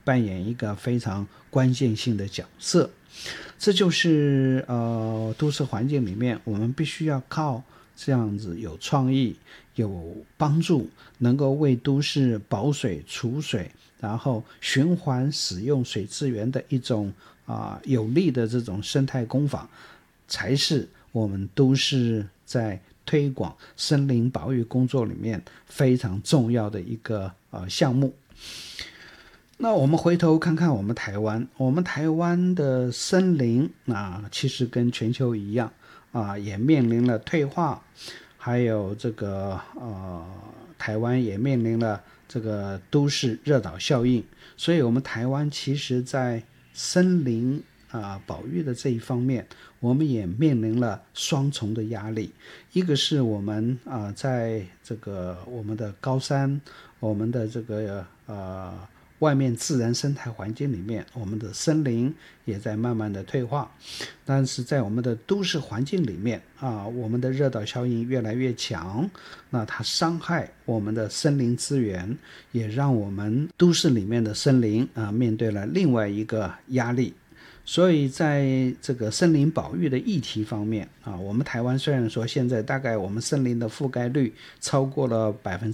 扮演一个非常关键性的角色。这就是都市环境里面我们必须要靠这样子有创意、有帮助，能够为都市保水、储水，然后循环使用水资源的一种有力的这种生态工法，才是我们都市在推广森林保育工作里面非常重要的一个项目。那我们回头看看我们台湾的森林其实跟全球一样也面临了退化，还有这个台湾也面临了这个都市热岛效应，所以我们台湾其实在森林保育的这一方面，我们也面临了双重的压力。一个是我们在这个我们的高山，我们的这个外面自然生态环境里面，我们的森林也在慢慢的退化，但是在我们的都市环境里面我们的热岛效应越来越强，那它伤害我们的森林资源，也让我们都市里面的森林面对了另外一个压力。所以在这个森林保育的议题方面我们台湾虽然说现在大概我们森林的覆盖率超过了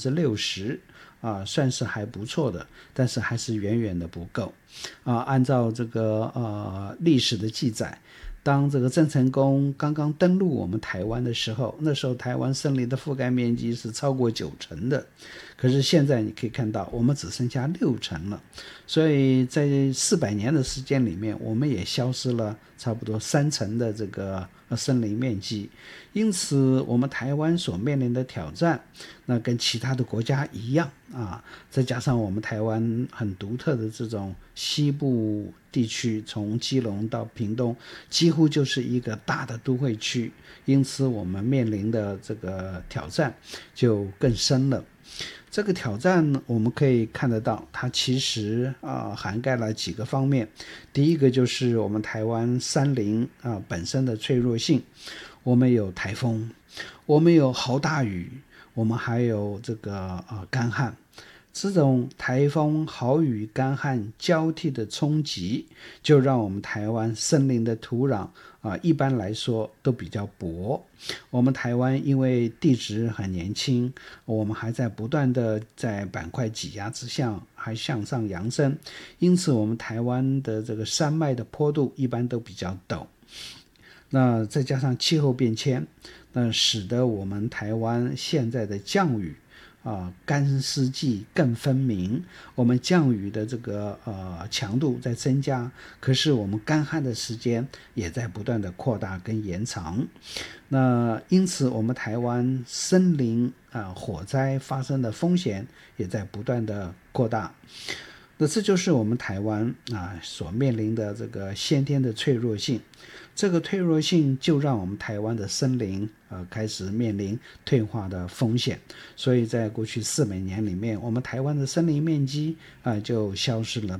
60%算是还不错的，但是还是远远的不够按照这个历史的记载，当这个郑成功刚刚登陆我们台湾的时候，那时候台湾森林的覆盖面积是超过90%的，可是现在你可以看到我们只剩下60%了，所以在400年的时间里面，我们也消失了差不多30%的这个森林面积。因此我们台湾所面临的挑战，那跟其他的国家一样再加上我们台湾很独特的这种西部地区，从基隆到屏东几乎就是一个大的都会区，因此我们面临的这个挑战就更深了。这个挑战我们可以看得到，它其实涵盖了几个方面。第一个就是我们台湾山林本身的脆弱性，我们有台风，我们有豪大雨，我们还有这个干旱。这种台风、豪雨、干旱交替的冲击，就让我们台湾森林的土壤一般来说都比较薄。我们台湾因为地质很年轻，我们还在不断的在板块挤压之下还向上扬升，因此我们台湾的这个山脉的坡度一般都比较陡。那再加上气候变迁，那使得我们台湾现在的降雨干湿季更分明，我们降雨的这个强度在增加，可是我们干旱的时间也在不断的扩大跟延长。那因此我们台湾森林火灾发生的风险也在不断的扩大。那这就是我们台湾所面临的这个先天的脆弱性，这个脆弱性就让我们台湾的森林开始面临退化的风险，所以在过去400年里面，我们台湾的森林面积就消失了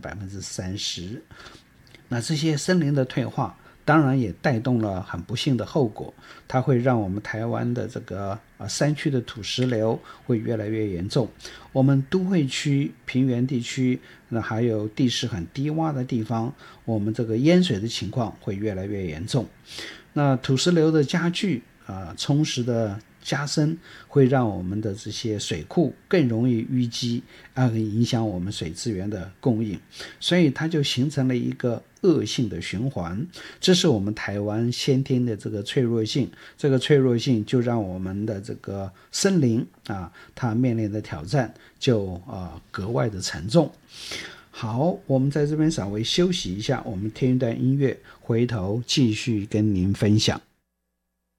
30%。 那这些森林的退化当然也带动了很不幸的后果，它会让我们台湾的这个山区的土石流会越来越严重，我们都会区、平原地区，那还有地势很低洼的地方，我们这个淹水的情况会越来越严重。那土石流的加剧充实的加深，会让我们的这些水库更容易淤积影响我们水资源的供应，所以它就形成了一个恶性的循环。这是我们台湾先天的这个脆弱性，这个脆弱性就让我们的这个森林它面临的挑战就格外的沉重。好，我们在这边稍微休息一下，我们听一段音乐，回头继续跟您分享。